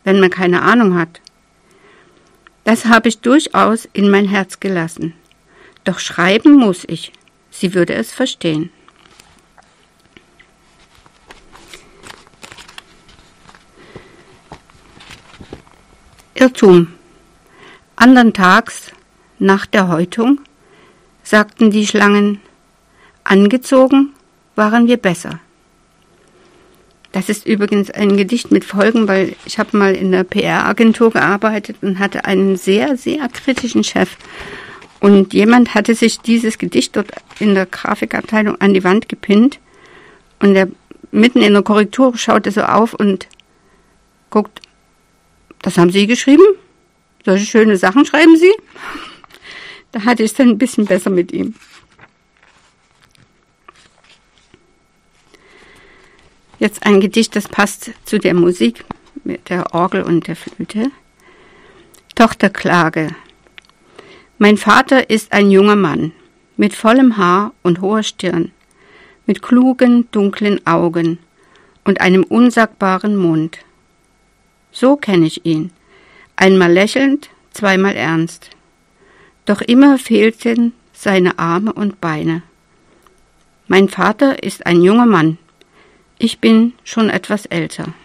wenn man keine Ahnung hat. Das habe ich durchaus in mein Herz gelassen. Doch schreiben muss ich. Sie würde es verstehen. Irrtum. Andern Tags, nach der Häutung, sagten die Schlangen, angezogen waren wir besser. Das ist übrigens ein Gedicht mit Folgen, weil ich habe mal in der PR-Agentur gearbeitet und hatte einen sehr, sehr kritischen Chef. Und jemand hatte sich dieses Gedicht dort in der Grafikabteilung an die Wand gepinnt und der mitten in der Korrektur schaute so auf und guckt, das haben Sie geschrieben? Solche schöne Sachen schreiben Sie? Da hatte ich es dann ein bisschen besser mit ihm. Jetzt ein Gedicht, das passt zu der Musik mit der Orgel und der Flöte. Tochterklage. Mein Vater ist ein junger Mann, mit vollem Haar und hoher Stirn, mit klugen, dunklen Augen und einem unsagbaren Mund. So kenne ich ihn, einmal lächelnd, zweimal ernst. Doch immer fehlten seine Arme und Beine. Mein Vater ist ein junger Mann. Ich bin schon etwas älter.